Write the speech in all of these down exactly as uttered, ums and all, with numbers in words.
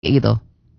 gitu.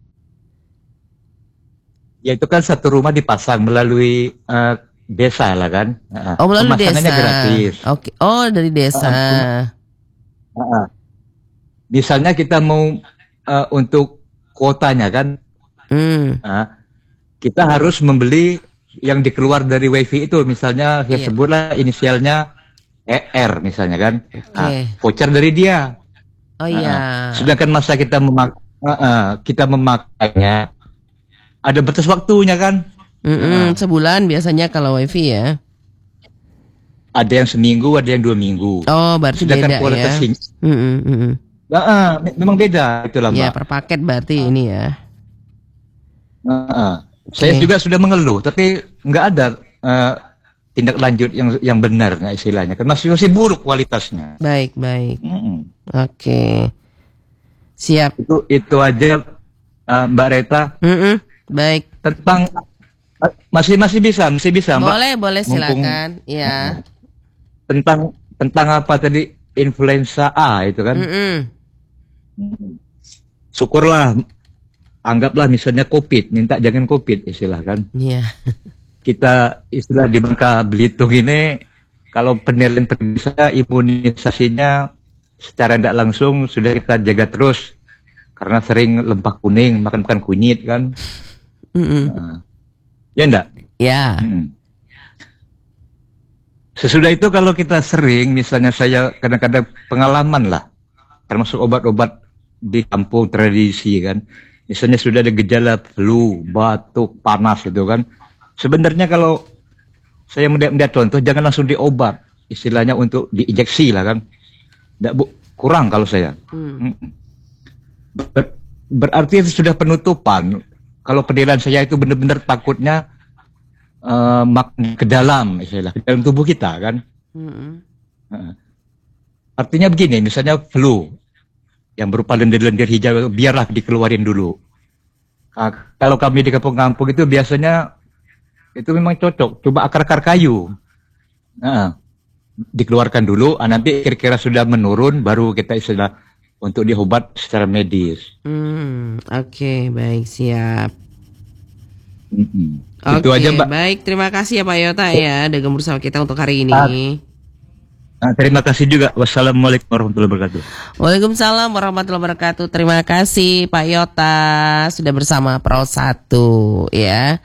Ya itu kan satu rumah dipasang melalui uh, desa lah kan. Uh, Oh, melalui pemasangannya desa. gratis. Oke. Oh, dari desa. Uh, uh, uh. Misalnya kita mau uh, untuk kuotanya kan, Hmm. uh, kita harus membeli yang dikeluar dari wifi itu. Misalnya saya Iya. sebutlah inisialnya E R misalnya kan. Oke. Nah, voucher dari dia. Oh Uh, iya. uh. Sedangkan masa kita memak uh, uh, kita memakainya ada batas waktunya kan. Mm-mm, Uh, sebulan biasanya kalau wifi ya. ada yang seminggu, ada yang dua minggu. Oh, berarti Sedangkan beda kualitas ya. Mm-mm, mm-mm. Uh, uh, memang beda itulah Ya, Mbak. per paket berarti ini ya. Uh, uh. Saya Oke. juga sudah mengeluh, tapi nggak ada uh, tindak lanjut yang yang benar, nggak istilahnya. Kan masih masih buruk kualitasnya. Baik, baik. Mm-mm. Oke. Siap. Itu itu aja uh, Mbak Reta. Mm-mm. Baik. Tentang uh, masih masih bisa, masih bisa Mbak. Boleh, boleh Mumpung silakan. Ya. tentang tentang apa tadi influenza A itu kan. Mm-mm. Syukurlah, anggaplah misalnya COVID, minta jangan COVID istilah kan. Iya. Kita istilah di Bangka Belitung ini kalau penilaian terbiasa imunisasinya secara tidak langsung sudah kita jaga terus karena sering lempak kuning, makan-makan kunyit kan. Mm-mm. Nah, ya enggak? Ya. Hmm. Sesudah itu kalau kita sering, misalnya saya kadang-kadang pengalaman lah, termasuk obat-obat di kampung tradisi kan, misalnya sudah ada gejala flu, batuk, panas itu kan, sebenarnya kalau saya melihat contoh jangan langsung diobat, istilahnya untuk diinjeksi lah kan, nggak bu, kurang kalau saya. Hmm. Ber, berarti itu sudah penutupan. Kalau penilaian saya itu benar-benar takutnya uh, makin ke dalam, istilah ke dalam tubuh kita kan. Mm-mm. Uh, artinya begini, misalnya flu yang berupa lendir-lendir hijau, biarlah dikeluarin dulu. Uh, kalau kami di kampung-kampung itu biasanya itu memang cocok. Coba akar-akar kayu, uh, dikeluarkan dulu. Uh, nanti kira-kira sudah menurun, baru kita istilah untuk diobat secara medis. Hmm, oke, okay, baik, siap. Mm-hmm. Oke, Itu aja Mbak. Baik, terima kasih ya Pak Yota ya, udah gabung bersama kita untuk hari ini. Nah, terima kasih juga. Wassalamualaikum warahmatullahi wabarakatuh. Waalaikumsalam warahmatullahi wabarakatuh. Terima kasih Pak Yota sudah bersama Pro satu ya.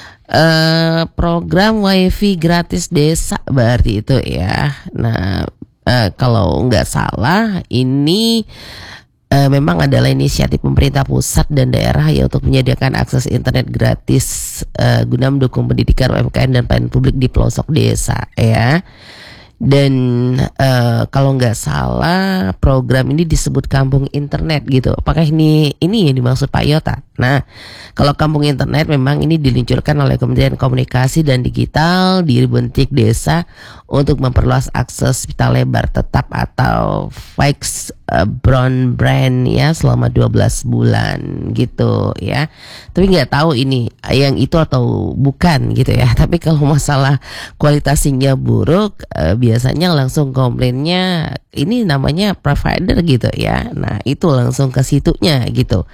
Uh, program wifi gratis desa berarti itu ya. Nah, uh, kalau nggak salah ini uh, memang adalah inisiatif pemerintah pusat dan daerah ya untuk menyediakan akses internet gratis uh, guna mendukung pendidikan U M K M dan pelayanan publik di pelosok desa ya. Dan uh, kalau nggak salah program ini disebut kampung internet gitu. Apakah ini ini yang dimaksud Pak Yota? Nah, kalau kampung internet memang ini diluncurkan oleh Kementerian Komunikasi dan Digital di ribuan titik desa untuk memperluas akses pita lebar tetap atau fixed uh, broadband ya selama dua belas bulan gitu ya. Tapi nggak tahu ini yang itu atau bukan gitu ya. Tapi kalau masalah kualitas sinyal buruk uh, biasanya langsung komplainnya ini namanya provider gitu ya. Nah itu langsung ke situnya gitu.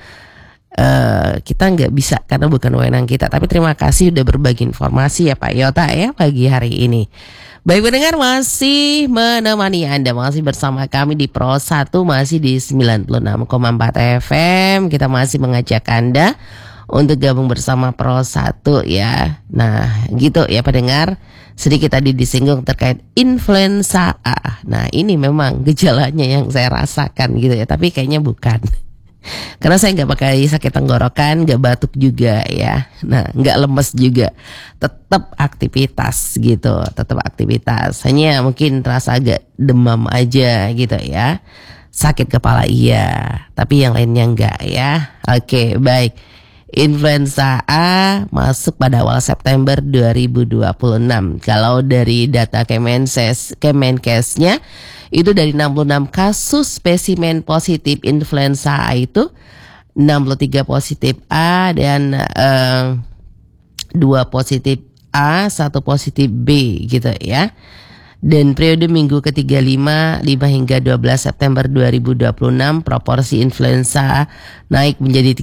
Uh, kita nggak bisa karena bukan wewenang kita. Tapi terima kasih udah berbagi informasi ya Pak Yota ya pagi hari ini. Baik pendengar, masih menemani Anda, masih bersama kami di Pro satu, masih di sembilan puluh enam koma empat F M. Kita masih mengajak Anda untuk gabung bersama Pro satu ya. Nah gitu ya pendengar. Sedikit tadi disinggung terkait influenza A. Nah ini memang gejalanya yang saya rasakan gitu ya. Tapi kayaknya bukan. Karena saya nggak pakai sakit tenggorokan, nggak batuk juga ya. Nah nggak lemes juga. Tetap aktivitas gitu. Tetap aktivitas. Hanya mungkin terasa agak demam aja gitu ya. Sakit kepala iya. Tapi yang lainnya enggak ya. Oke baik. Influenza A masuk pada awal September dua ribu dua puluh enam. Kalau dari data Kemenkes, Kemenkesnya itu dari enam puluh enam kasus spesimen positif influenza A itu enam puluh tiga positif A dan uh, dua positif A, satu positif B gitu ya. Dan periode minggu ketiga lima, lima hingga dua belas September dua ribu dua puluh enam proporsi influenza naik menjadi